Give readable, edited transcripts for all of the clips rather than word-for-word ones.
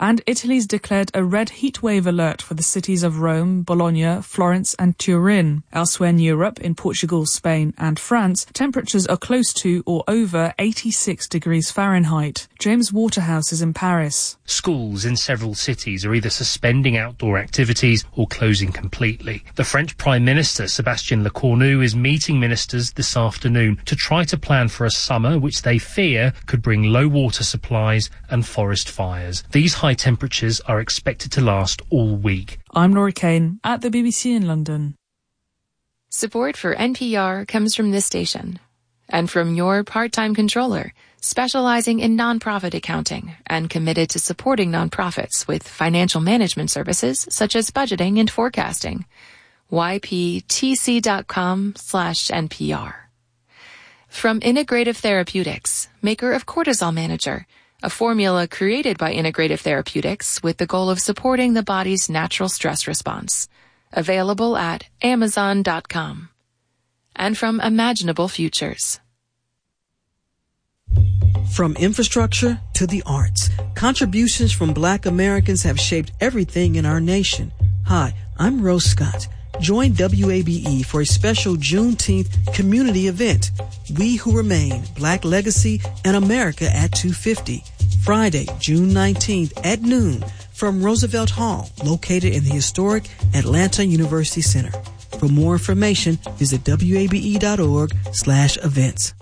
And Italy's declared a red heatwave alert for the cities of Rome, Bologna, Florence and Turin. Elsewhere in Europe, in Portugal, Spain and France, temperatures are close to or over 86 degrees Fahrenheit. James Waterhouse is in Paris. Schools in several cities are either suspending outdoor activities or closing completely. The French Prime Minister, Sébastien Lecornu, is meeting ministers this afternoon to try to plan for a summer which they fear could bring low water supplies and forest fires. These high temperatures are expected to last all week. I'm Laura Kane at the BBC in London. Support for NPR comes from this station and from your part-time controller, specializing in nonprofit accounting and committed to supporting nonprofits with financial management services such as budgeting and forecasting. yptc.com/NPR. From Integrative Therapeutics, maker of Cortisol Manager, a formula created by Integrative Therapeutics with the goal of supporting the body's natural stress response. Available at Amazon.com. And from Imaginable Futures. From infrastructure to the arts, contributions from Black Americans have shaped everything in our nation. Hi, I'm Rose Scott. Join WABE for a special Juneteenth community event, We Who Remain, Black Legacy and America at 250, Friday, June 19th at noon from Roosevelt Hall, located in the historic Atlanta University Center. For more information, visit wabe.org/events.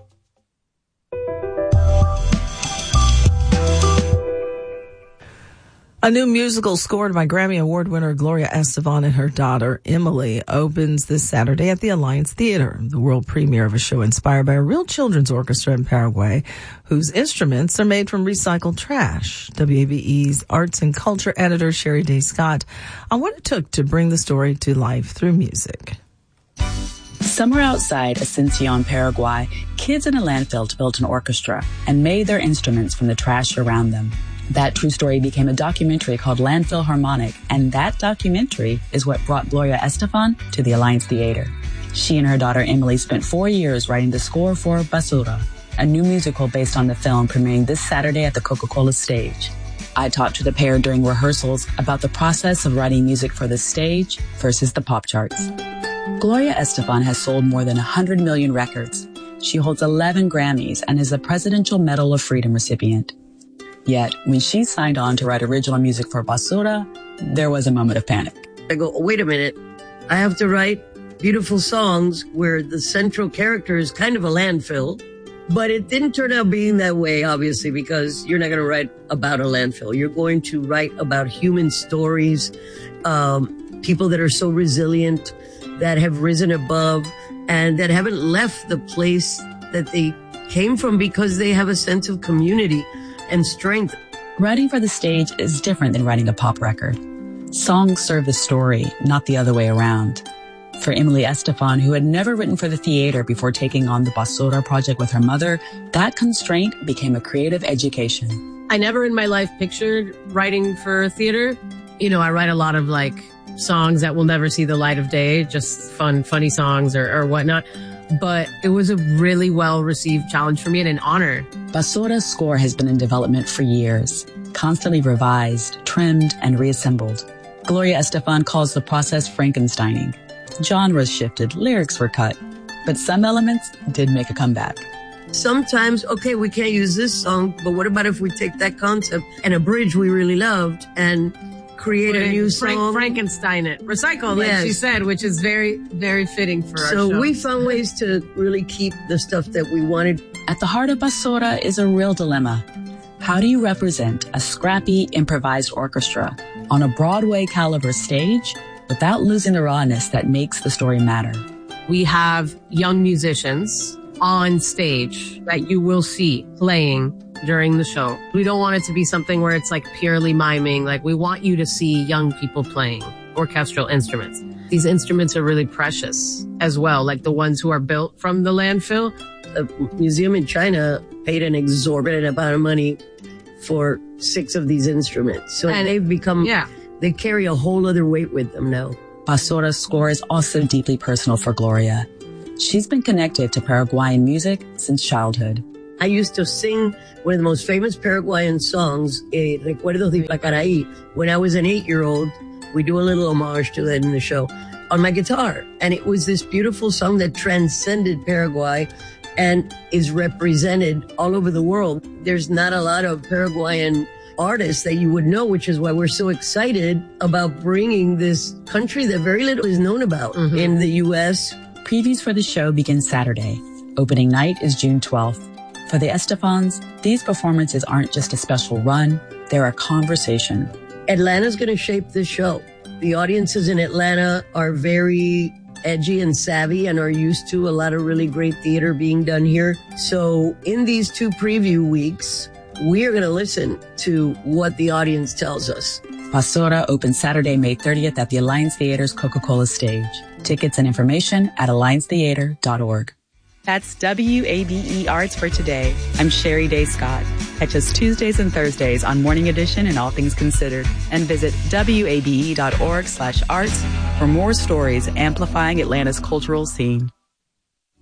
A new musical scored by Grammy Award winner Gloria Estefan and her daughter Emily opens this Saturday at the Alliance Theater, the world premiere of a show inspired by a real children's orchestra in Paraguay, whose instruments are made from recycled trash. WABE's arts and culture editor Sherry Day Scott on what it took to bring the story to life through music. Somewhere outside Asunción, Paraguay, kids in a landfill built an orchestra and made their instruments from the trash around them. That true story became a documentary called Landfill Harmonic, and that documentary is what brought Gloria Estefan to the Alliance Theater. She and her daughter Emily spent 4 years writing the score for Basura, a new musical based on the film premiering this Saturday at the Coca-Cola stage. I talked to the pair during rehearsals about the process of writing music for the stage versus the pop charts. Gloria Estefan has sold more than 100 million records. She holds 11 Grammys and is a Presidential Medal of Freedom recipient. Yet, when she signed on to write original music for Basura, there was a moment of panic. I go, wait a minute. I have to write beautiful songs where the central character is kind of a landfill. But it didn't turn out being that way, obviously, because you're not going to write about a landfill. You're going to write about human stories, people that are so resilient, that have risen above, and that haven't left the place that they came from because they have a sense of community and strength. Writing for the stage is different than writing a pop record. Songs serve the story, not the other way around. For Emily Estefan, who had never written for the theater before taking on the Basura project with her mother, that constraint became a creative education. I never in my life pictured writing for theater. You know, I write a lot of songs that will never see the light of day, just funny songs or whatnot. But it was a really well-received challenge for me and an honor. Basura's score has been in development for years, constantly revised, trimmed, and reassembled. Gloria Estefan calls the process Frankensteining. Genres shifted, lyrics were cut, but some elements did make a comeback. Sometimes, okay, we can't use this song, but what about if we take that concept and a bridge we really loved and create a new song? Frankenstein it. Recycle, like she said, which is very, very fitting for our show. So we found ways to really keep the stuff that we wanted. At the heart of Basura is a real dilemma. How do you represent a scrappy, improvised orchestra on a Broadway caliber stage without losing the rawness that makes the story matter? We have young musicians on stage that you will see playing during the show. We don't want it to be something where it's purely miming. We want you to see young people playing orchestral instruments. These instruments are really precious as well, like the ones who are built from the landfill. A museum in China paid an exorbitant amount of money for 6 of these instruments. So they've become, they carry a whole other weight with them now. Basura's score is also deeply personal for Gloria. She's been connected to Paraguayan music since childhood. I used to sing one of the most famous Paraguayan songs, Recuerdos de Pacaraí. When I was an 8-year-old, we do a little homage to that in the show, on my guitar. And it was this beautiful song that transcended Paraguay and is represented all over the world. There's not a lot of Paraguayan artists that you would know, which is why we're so excited about bringing this country that very little is known about in the U.S. Previews for the show begin Saturday. Opening night is June 12th. For the Estefans, these performances aren't just a special run, they're a conversation. Atlanta's going to shape this show. The audiences in Atlanta are very edgy and savvy and are used to a lot of really great theater being done here. So in these 2 preview weeks, we are going to listen to what the audience tells us. Pastora opens Saturday, May 30th at the Alliance Theater's Coca-Cola stage. Tickets and information at alliancetheater.org. That's WABE Arts for today. I'm Sherry Day Scott. Catch us Tuesdays and Thursdays on Morning Edition and All Things Considered. And visit WABE.org/arts for more stories amplifying Atlanta's cultural scene.